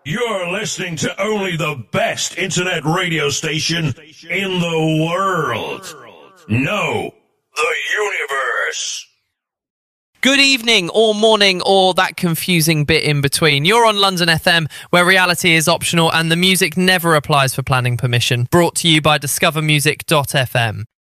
You're listening to only the best internet radio station in the world. No, the universe. Good evening, or morning, or that confusing bit in between. You're on London FM, where reality is optional and the music never applies for planning permission. Brought to you by discovermusic.fm.